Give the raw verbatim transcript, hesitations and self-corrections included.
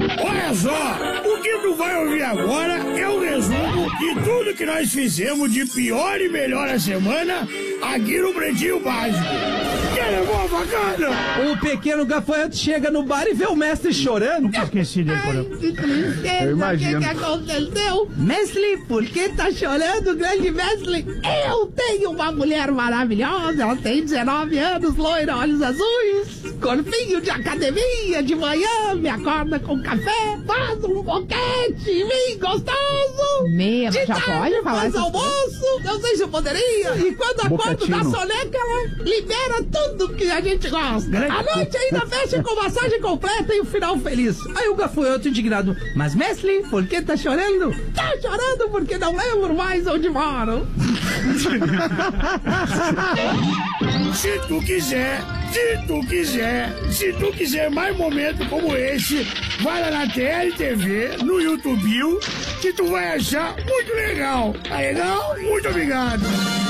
Olha só, o que tu vai ouvir agora é o resumo de tudo que nós fizemos de pior e melhor a semana aqui no Pretinho Básico. Quer levar a facada? O pequeno gafanhoto chega no bar e vê o mestre chorando. Nunca esqueci dele, Ai, que tristeza. Eu imagino. O que, que aconteceu? Mestre, por que tá chorando, grande mestre? Eu tenho uma mulher maravilhosa, ela tem dezenove anos, loira, olhos azuis, corpinho de academia, de manhã, me acorda com café, faz um boquete em mim gostoso. Meia, de já tarde, pode falar faz essas almoço, não sei se eu poderia. E quando acordo da soneca, ela libera tudo que a gente gosta. A noite ainda fecha com massagem completa e o final feliz. Aí o gafanhoto indignado: mas mestre, por que tá chorando? Tá chorando porque não lembro mais onde moro. Se tu quiser, se tu quiser, se tu quiser mais momentos como esse, vai lá na T L T V, no YouTube, que tu vai achar muito legal. Tá legal? Muito obrigado.